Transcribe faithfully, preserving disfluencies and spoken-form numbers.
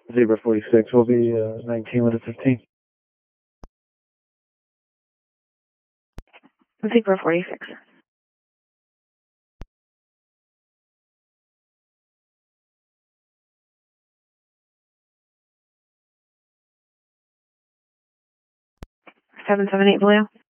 Zebra forty-six will be uh, nineteen minutes fifteen. Zebra forty-six. seven seven eight Blue.